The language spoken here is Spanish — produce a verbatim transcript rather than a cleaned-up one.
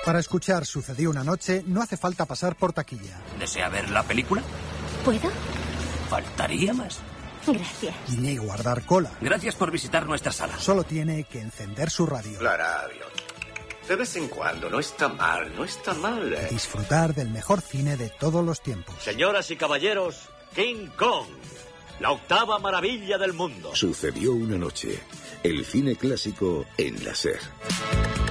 Para escuchar Sucedió una noche, no hace falta pasar por taquilla. ¿Desea ver la película? ¿Puedo? Faltaría más. Gracias. Y ni guardar cola. Gracias por visitar nuestra sala. Solo tiene que encender su radio. La radio. De vez en cuando, no está mal, no está mal. Y disfrutar del mejor cine de todos los tiempos. Señoras y caballeros, King Kong, la octava maravilla del mundo. Sucedió una noche. El cine clásico en la SER.